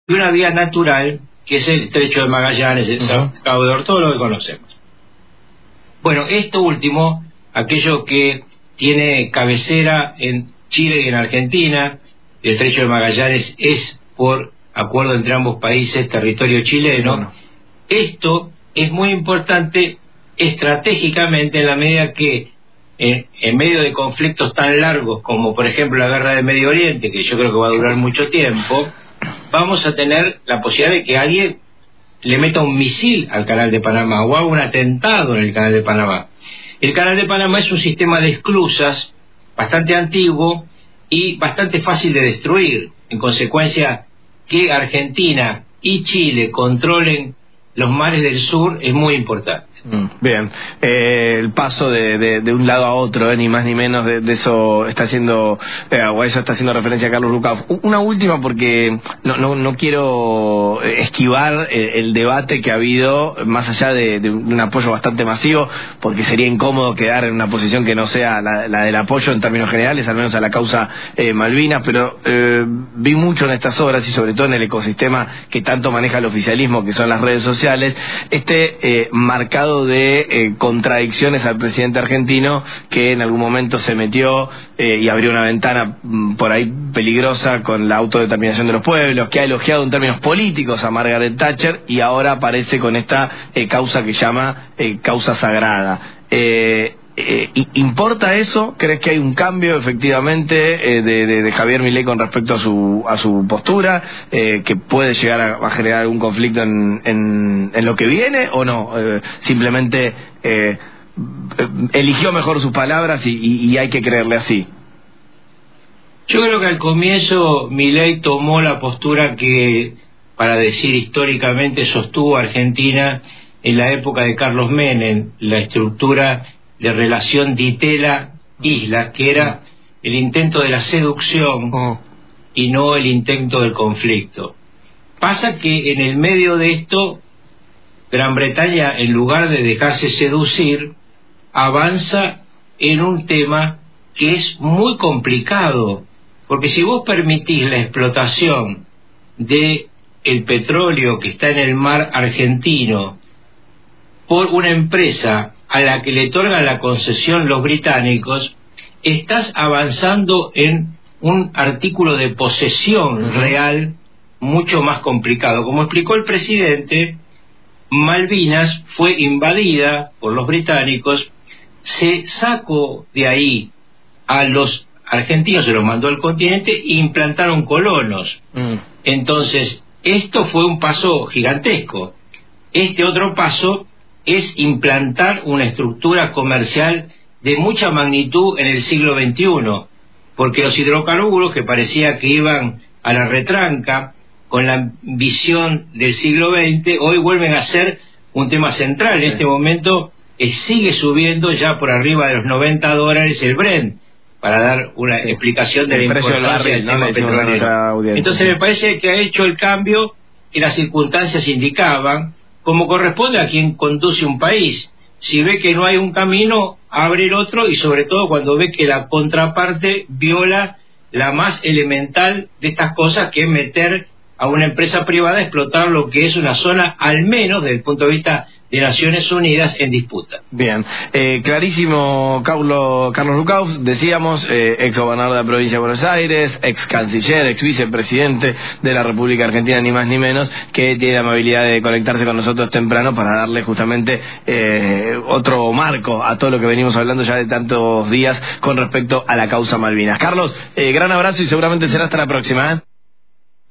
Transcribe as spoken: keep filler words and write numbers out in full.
y una vía natural, que es el Estrecho de Magallanes, el uh-huh. Cabo de Horta, todo lo que conocemos. Bueno, esto último, aquello que tiene cabecera en Chile y en Argentina, el Estrecho de Magallanes es, por acuerdo entre ambos países, territorio chileno. Bueno. Esto es muy importante estratégicamente en la medida que en, en medio de conflictos tan largos como por ejemplo la guerra del Medio Oriente, que yo creo que va a durar mucho tiempo, vamos a tener la posibilidad de que alguien le meta un misil al Canal de Panamá o haga un atentado en el Canal de Panamá. El Canal de Panamá es un sistema de esclusas bastante antiguo y bastante fácil de destruir. En consecuencia, que Argentina y Chile controlen los mares del sur es muy importante. Bien, eh, el paso de, de, de un lado a otro, eh, ni más ni menos de, de eso está haciendo, eh, o a eso está haciendo referencia Carlos Rucauf. Una última, porque no, no, no quiero esquivar el, el debate que ha habido, más allá de, de un apoyo bastante masivo, porque sería incómodo quedar en una posición que no sea la, la del apoyo en términos generales, al menos a la causa eh, Malvinas, pero eh, vi mucho en estas obras y sobre todo en el ecosistema que tanto maneja el oficialismo, que son las redes sociales, este eh, marcado de eh, contradicciones al presidente argentino, que en algún momento se metió eh, y abrió una ventana mm, por ahí peligrosa con la autodeterminación de los pueblos, que ha elogiado en términos políticos a Margaret Thatcher y ahora aparece con esta eh, causa que llama eh, causa sagrada. Eh, Eh, ¿Importa eso? ¿Crees que hay un cambio efectivamente eh, de, de, de Javier Milei con respecto a su a su postura, eh, que puede llegar a, a generar algún conflicto en, en, en lo que viene o no? Eh, simplemente eh, eligió mejor sus palabras y, y, y hay que creerle así. Yo creo que al comienzo Milei tomó la postura que, para decir históricamente, sostuvo Argentina en la época de Carlos Menem, la estructura de relación Ditela-Islas, que era el intento de la seducción y no el intento del conflicto. Pasa que en el medio de esto, Gran Bretaña, en lugar de dejarse seducir, avanza en un tema que es muy complicado, porque si vos permitís la explotación de el petróleo que está en el mar argentino por una empresa a la que le otorgan la concesión los británicos, estás avanzando en un artículo de posesión real mucho más complicado. Como explicó el presidente, Malvinas fue invadida por los británicos, se sacó de ahí a los argentinos, se los mandó al continente e implantaron colonos. Mm. Entonces, esto fue un paso gigantesco. Este otro paso es implantar una estructura comercial de mucha magnitud en el siglo veintiuno, porque los hidrocarburos, que parecía que iban a la retranca con la visión del siglo veinte, hoy vuelven a ser un tema central. En este momento eh, sigue subiendo ya por arriba de los noventa dólares el Brent, para dar una sí. explicación de el la importancia del tema petrolero. Entonces me parece que ha hecho el cambio que las circunstancias indicaban, como corresponde a quien conduce un país. Si ve que no hay un camino, abre el otro, y sobre todo cuando ve que la contraparte viola la más elemental de estas cosas, que es meter a una empresa privada a explotar lo que es una zona, al menos desde el punto de vista de Naciones Unidas, en disputa. Bien, eh, clarísimo, Carlos, Carlos Rucauf, decíamos, eh, ex gobernador de la provincia de Buenos Aires, ex canciller, ex vicepresidente de la República Argentina, ni más ni menos, que tiene la amabilidad de conectarse con nosotros temprano para darle justamente eh, otro marco a todo lo que venimos hablando ya de tantos días con respecto a la causa Malvinas. Carlos, eh, gran abrazo y seguramente será hasta la próxima, ¿eh?